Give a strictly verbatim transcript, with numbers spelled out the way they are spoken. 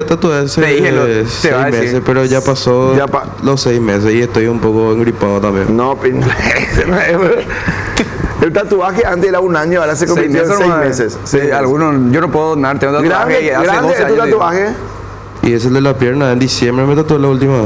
tatué hace Te dije lo- te seis va a decir. meses, pero ya pasó Ya pa- los seis meses y estoy un poco engripado también. No, pin- el tatuaje antes era un año, ahora se Seis convirtió en meses, seis nomás. meses. Sí, Seis meses. algunos, yo no puedo donar, tengo tatuaje Grande, hace grande doce es tu años. tatuaje. Y es el de la pierna, en diciembre me tatué la última vez.